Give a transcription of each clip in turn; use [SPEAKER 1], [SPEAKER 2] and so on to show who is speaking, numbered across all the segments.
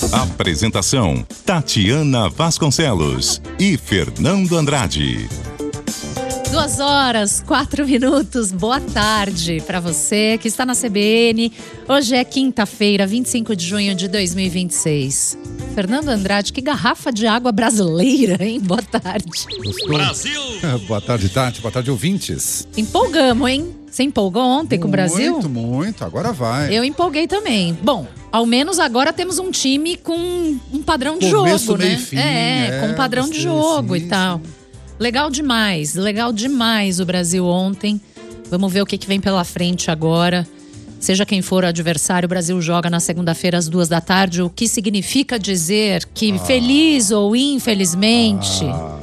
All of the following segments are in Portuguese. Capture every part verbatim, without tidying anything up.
[SPEAKER 1] Apresentação: Tatiana Vasconcelos e Fernando Andrade.
[SPEAKER 2] Duas horas, quatro minutos, boa tarde para você que está na C B N. Hoje é quinta-feira, vinte e cinco de junho de dois mil e vinte e seis. Fernando Andrade, que garrafa de água brasileira, hein? Boa tarde.
[SPEAKER 3] Gostou? Brasil! Boa tarde, Tati. Boa tarde, ouvintes.
[SPEAKER 2] Empolgamos, hein? Você empolgou ontem
[SPEAKER 3] muito,
[SPEAKER 2] com o Brasil?
[SPEAKER 3] Muito, muito. Agora vai.
[SPEAKER 2] Eu empolguei também. Bom, ao menos agora temos um time com um padrão de
[SPEAKER 3] Começo,
[SPEAKER 2] jogo,
[SPEAKER 3] meio
[SPEAKER 2] né?
[SPEAKER 3] Fim,
[SPEAKER 2] é,
[SPEAKER 3] é,
[SPEAKER 2] com um padrão
[SPEAKER 3] sim,
[SPEAKER 2] de jogo
[SPEAKER 3] sim,
[SPEAKER 2] e tal.
[SPEAKER 3] Sim.
[SPEAKER 2] Legal demais, legal demais o Brasil ontem. Vamos ver o que, que vem pela frente agora. Seja quem for o adversário, o Brasil joga na segunda-feira às duas da tarde. O que significa dizer que, ah. feliz ou infelizmente, ah.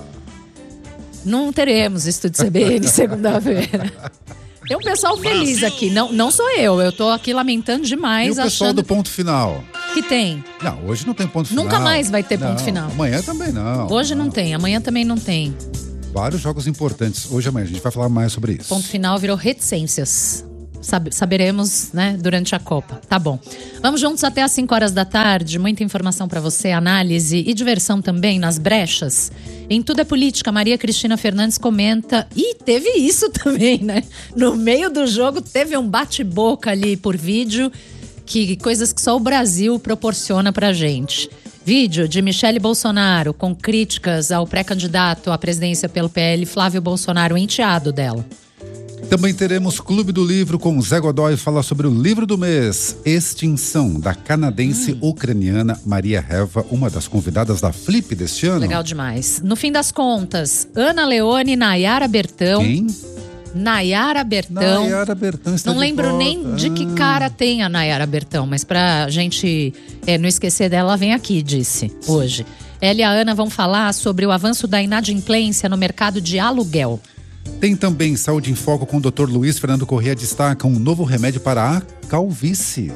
[SPEAKER 2] não teremos Estúdio C B N segunda-feira. Tem um pessoal feliz aqui, não, não sou eu, eu tô aqui lamentando demais.
[SPEAKER 3] E o pessoal
[SPEAKER 2] achando
[SPEAKER 3] do ponto final?
[SPEAKER 2] Que tem.
[SPEAKER 3] Não, hoje não tem ponto final.
[SPEAKER 2] Nunca mais vai ter
[SPEAKER 3] não,
[SPEAKER 2] ponto final.
[SPEAKER 3] Amanhã também não.
[SPEAKER 2] Hoje não.
[SPEAKER 3] não
[SPEAKER 2] tem, amanhã também não tem.
[SPEAKER 3] Vários jogos importantes. Hoje e amanhã a gente vai falar mais sobre isso.
[SPEAKER 2] Ponto final virou reticências. Sabe, saberemos, né, durante a Copa. Tá bom. Vamos juntos até às cinco horas da tarde. Muita informação para você, análise e diversão também nas brechas. Em Tudo é Política, Maria Cristina Fernandes comenta. E teve isso também, né? No meio do jogo teve um bate-boca ali por vídeo. Que coisas que só o Brasil proporciona pra gente. Vídeo de Michele Bolsonaro com críticas ao pré-candidato à presidência pelo P L, Flávio Bolsonaro, enteado dela.
[SPEAKER 3] Também teremos Clube do Livro com Zé Godoy falar sobre o livro do mês, Extinção, da canadense hum. ucraniana Maria Heva, uma das convidadas da Flip deste ano.
[SPEAKER 2] Legal demais. No fim das contas, Ana Leone e Nayara Bertão.
[SPEAKER 3] Quem?
[SPEAKER 2] Nayara Bertão.
[SPEAKER 3] Nayara Bertão está
[SPEAKER 2] Não
[SPEAKER 3] de
[SPEAKER 2] lembro
[SPEAKER 3] volta.
[SPEAKER 2] nem de que cara tem a Nayara Bertão, mas pra gente é, não esquecer dela, ela vem aqui, disse, hoje. Ela e a Ana vão falar sobre o avanço da inadimplência no mercado de aluguel.
[SPEAKER 3] Tem também Saúde em Foco com o doutor Luiz Fernando Corrêa, destaca um novo remédio para a calvície.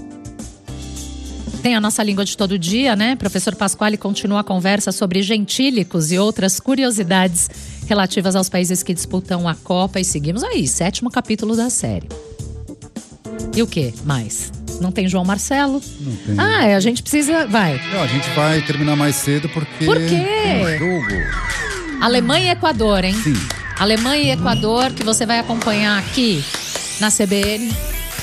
[SPEAKER 2] Tem a nossa língua de todo dia, né? Professor Pasquale continua a conversa sobre gentílicos e outras curiosidades relativas aos países que disputam a Copa. E seguimos aí, sétimo capítulo da série. E o que mais? Não tem João Marcelo?
[SPEAKER 3] Não tem.
[SPEAKER 2] Ah, é, a gente precisa... Vai.
[SPEAKER 3] Não, a gente vai terminar mais cedo porque...
[SPEAKER 2] Por quê?
[SPEAKER 3] Tem um jogo.
[SPEAKER 2] Alemanha e Equador, hein?
[SPEAKER 3] Sim.
[SPEAKER 2] Alemanha e Equador, que você vai acompanhar aqui na C B N.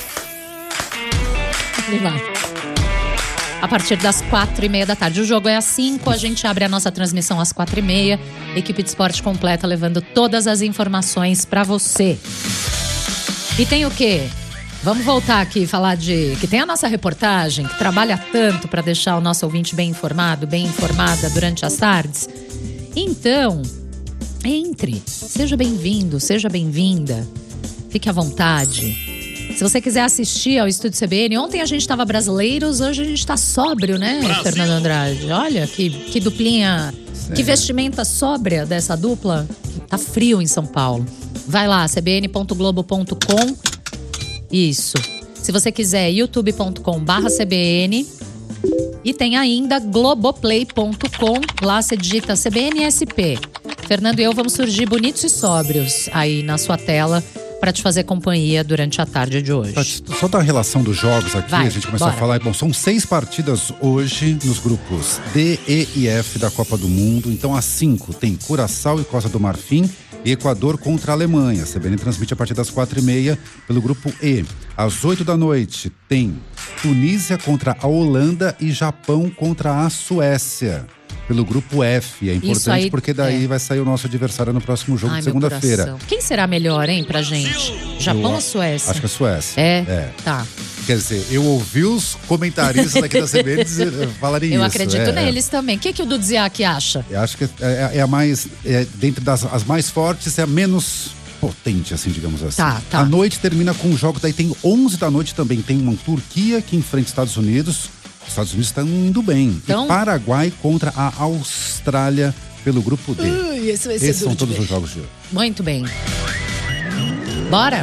[SPEAKER 2] E vai. A partir das quatro e meia da tarde. O jogo é às cinco, a gente abre a nossa transmissão às quatro e meia. Equipe de esporte completa, levando todas as informações pra você. E tem o quê? Vamos voltar aqui e falar de... Que tem a nossa reportagem, que trabalha tanto pra deixar o nosso ouvinte bem informado, bem informada durante as tardes. Então... Entre, seja bem-vindo, seja bem-vinda, fique à vontade. Se você quiser assistir ao Estúdio C B N, ontem a gente estava brasileiros, hoje a gente está sóbrio, né, Brasil. Fernando Andrade? Olha que, que duplinha, Sim. que vestimenta sóbria dessa dupla. Tá frio em São Paulo. Vai lá, c b n ponto globo ponto com. Isso. Se você quiser, youtube ponto com barra c b n. E tem ainda globoplay ponto com. Lá você digita C B N S P. Fernando e eu vamos surgir bonitos e sóbrios aí na sua tela para te fazer companhia durante a tarde de hoje.
[SPEAKER 3] Só da relação dos jogos aqui,
[SPEAKER 2] Vai,
[SPEAKER 3] a gente começou
[SPEAKER 2] bora.
[SPEAKER 3] a falar. Bom, são seis partidas hoje nos grupos D, E e F da Copa do Mundo. Então, às cinco tem Curaçao e Costa do Marfim e Equador contra a Alemanha. A C B N transmite a partir das quatro e meia pelo grupo E. Às oito da noite tem Tunísia contra a Holanda e Japão contra a Suécia. Pelo grupo F, é importante aí, porque daí é. vai sair o nosso adversário no próximo jogo Ai, de segunda-feira.
[SPEAKER 2] Quem será melhor, hein, pra gente? Japão eu, ou Suécia?
[SPEAKER 3] Acho que é Suécia.
[SPEAKER 2] É?
[SPEAKER 3] É.
[SPEAKER 2] Tá.
[SPEAKER 3] Quer dizer, eu ouvi os comentaristas daqui da C B N dizer, falarem
[SPEAKER 2] eu
[SPEAKER 3] isso.
[SPEAKER 2] Eu acredito
[SPEAKER 3] é,
[SPEAKER 2] neles é. também. O que, que o Dudziak acha?
[SPEAKER 3] Eu acho que é, é a mais, é, dentre das as mais fortes, é a menos potente, assim, digamos assim.
[SPEAKER 2] Tá, tá.
[SPEAKER 3] A noite termina com um jogo, daí tem onze da noite também, tem uma Turquia que enfrenta os Estados Unidos. Os Estados Unidos estão indo bem. Então... E Paraguai contra a Austrália pelo grupo D.
[SPEAKER 2] Ui, esse vai ser
[SPEAKER 3] Esses são todos os jogos de hoje.
[SPEAKER 2] Muito bem. Bora?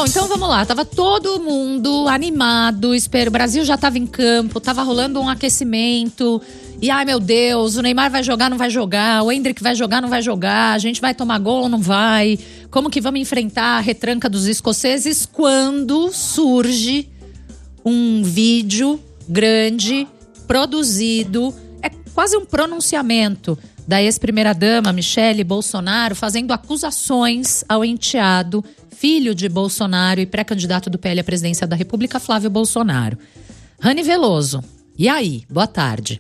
[SPEAKER 2] Bom, então vamos lá. Tava todo mundo animado, espero. O Brasil já tava em campo, tava rolando um aquecimento. E ai meu Deus, o Neymar vai jogar, não vai jogar, o Endrick vai jogar, não vai jogar, a gente vai tomar gol ou não vai? Como que vamos enfrentar a retranca dos escoceses? Quando surge um vídeo grande, produzido, é quase um pronunciamento da ex-primeira-dama Michele Bolsonaro fazendo acusações ao enteado, filho de Bolsonaro e pré-candidato do P L à presidência da República, Flávio Bolsonaro. Rani Veloso, e aí? Boa tarde.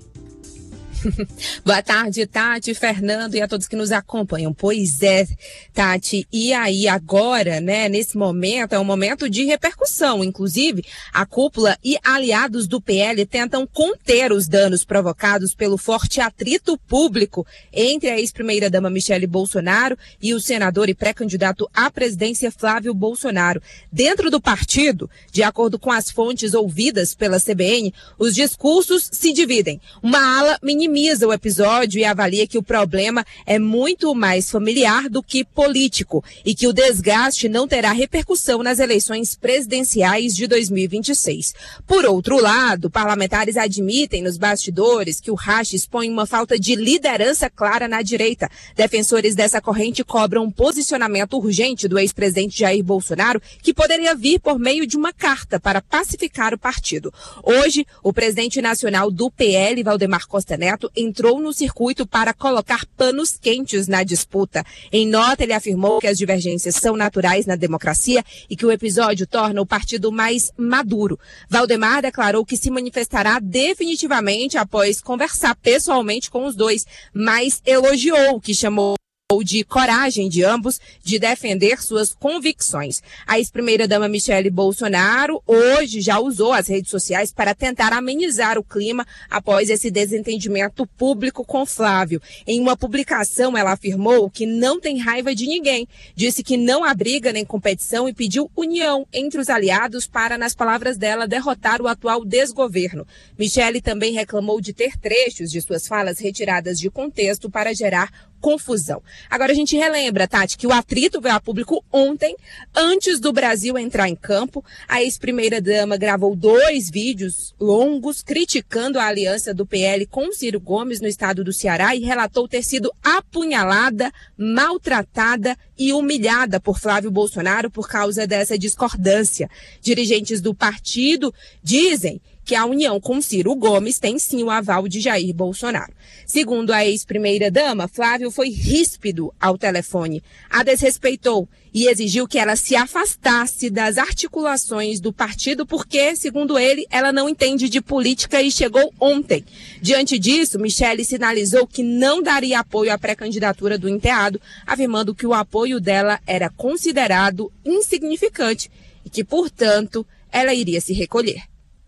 [SPEAKER 4] Boa tarde, Tati, Fernando e a todos que nos acompanham. Pois é, Tati, e aí agora, né, nesse momento, é um momento de repercussão. Inclusive, a cúpula e aliados do P L tentam conter os danos provocados pelo forte atrito público entre a ex-primeira-dama Michele Bolsonaro e o senador e pré-candidato à presidência Flávio Bolsonaro. Dentro do partido, de acordo com as fontes ouvidas pela C B N, os discursos se dividem. Uma ala minimiza minimiza o episódio e avalia que o problema é muito mais familiar do que político e que o desgaste não terá repercussão nas eleições presidenciais de dois mil e vinte e seis. Por outro lado, parlamentares admitem nos bastidores que o racha expõe uma falta de liderança clara na direita. Defensores dessa corrente cobram um posicionamento urgente do ex-presidente Jair Bolsonaro, que poderia vir por meio de uma carta para pacificar o partido. Hoje, o presidente nacional do P L, Valdemar Costa Neto, entrou no circuito para colocar panos quentes na disputa. Em nota, ele afirmou que as divergências são naturais na democracia e que o episódio torna o partido mais maduro. Valdemar declarou que se manifestará definitivamente após conversar pessoalmente com os dois, mas elogiou o que chamou de coragem de ambos de defender suas convicções. A ex-primeira-dama Michele Bolsonaro hoje já usou as redes sociais para tentar amenizar o clima após esse desentendimento público com Flávio. Em uma publicação, ela afirmou que não tem raiva de ninguém, disse que não há briga nem competição e pediu união entre os aliados para, nas palavras dela, derrotar o atual desgoverno. Michele também reclamou de ter trechos de suas falas retiradas de contexto para gerar confusão. Agora a gente relembra, Tati, que o atrito veio a público ontem, antes do Brasil entrar em campo. A ex-primeira-dama gravou dois vídeos longos criticando a aliança do P L com Ciro Gomes no estado do Ceará e relatou ter sido apunhalada, maltratada e humilhada por Flávio Bolsonaro por causa dessa discordância. Dirigentes do partido dizem que a união com Ciro Gomes tem sim o aval de Jair Bolsonaro. Segundo a ex-primeira-dama, Flávio foi ríspido ao telefone, a desrespeitou e exigiu que ela se afastasse das articulações do partido porque, segundo ele, ela não entende de política e chegou ontem. Diante disso, Michele sinalizou que não daria apoio à pré-candidatura do enteado, afirmando que o apoio dela era considerado insignificante e que, portanto, ela iria se recolher.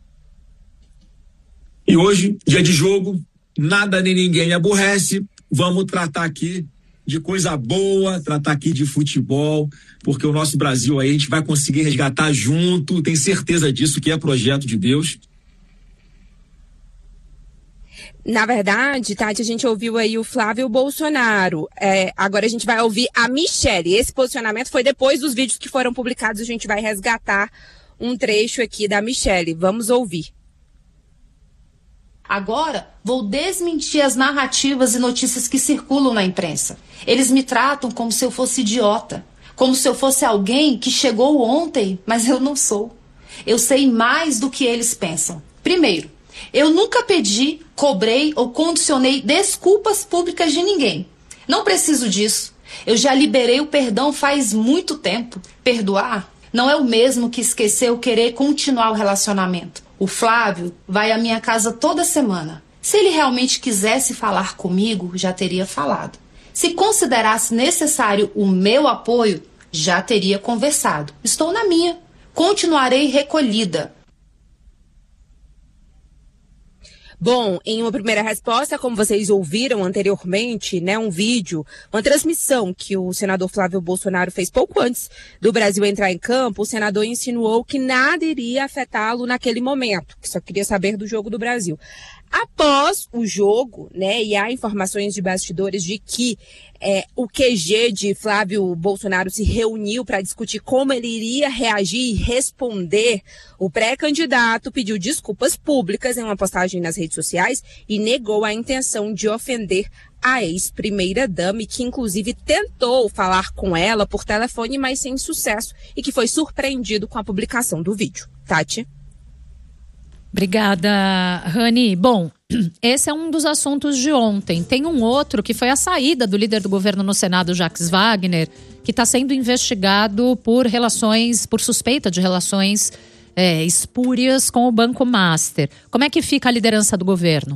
[SPEAKER 5] E hoje, dia de jogo, nada nem ninguém aborrece. Vamos tratar aqui de coisa boa, tratar aqui de futebol, porque o nosso Brasil aí a gente vai conseguir resgatar junto, tenho certeza disso, que é projeto de Deus.
[SPEAKER 4] Na verdade, Tati, a gente ouviu aí o Flávio Bolsonaro. É, agora a gente vai ouvir a Michele. Esse posicionamento foi depois dos vídeos que foram publicados. A gente vai resgatar um trecho aqui da Michele. Vamos ouvir.
[SPEAKER 6] Agora, vou desmentir as narrativas e notícias que circulam na imprensa. Eles me tratam como se eu fosse idiota, como se eu fosse alguém que chegou ontem, mas eu não sou. Eu sei mais do que eles pensam. Primeiro, eu nunca pedi, cobrei ou condicionei desculpas públicas de ninguém. Não preciso disso. Eu já liberei o perdão faz muito tempo. Perdoar não é o mesmo que esquecer ou querer continuar o relacionamento. O Flávio vai à minha casa toda semana. Se ele realmente quisesse falar comigo, já teria falado. Se considerasse necessário o meu apoio, já teria conversado. Estou na minha. Continuarei recolhida.
[SPEAKER 4] Bom, em uma primeira resposta, como vocês ouviram anteriormente, né, um vídeo, uma transmissão que o senador Flávio Bolsonaro fez pouco antes do Brasil entrar em campo, o senador insinuou que nada iria afetá-lo naquele momento, que só queria saber do jogo do Brasil. Após o jogo, né, e há informações de bastidores de que é, o Q G de Flávio Bolsonaro se reuniu para discutir como ele iria reagir e responder, o pré-candidato pediu desculpas públicas em uma postagem nas redes sociais e negou a intenção de ofender a ex-primeira-dama, que inclusive tentou falar com ela por telefone, mas sem sucesso, e que foi surpreendido com a publicação do vídeo. Tati?
[SPEAKER 2] Obrigada, Rani. Bom, esse é um dos assuntos de ontem. Tem um outro que foi a saída do líder do governo no Senado, Jacques Wagner, que está sendo investigado por relações, por suspeita de relações é, espúrias com o Banco Master. Como é que fica a liderança do governo?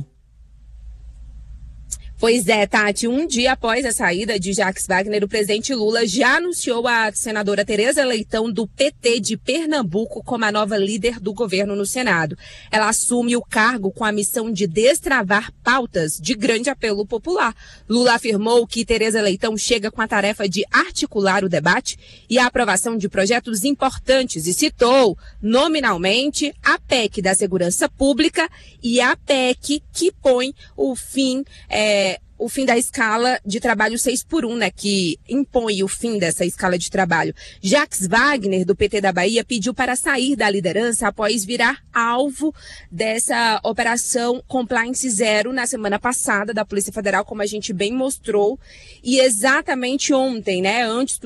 [SPEAKER 4] Pois é, Tati, um dia após a saída de Jacques Wagner, o presidente Lula já anunciou a senadora Tereza Leitão, do P T de Pernambuco, como a nova líder do governo no Senado. Ela assume o cargo com a missão de destravar pautas de grande apelo popular. Lula afirmou que Tereza Leitão chega com a tarefa de articular o debate e a aprovação de projetos importantes e citou, nominalmente, a P E C da Segurança Pública e a P E C que põe o fim... É, o fim da escala de trabalho seis por um, né, que impõe o fim dessa escala de trabalho. Jacques Wagner, do P T da Bahia, pediu para sair da liderança após virar alvo dessa operação Compliance Zero na semana passada da Polícia Federal, como a gente bem mostrou. E exatamente ontem, né, antes do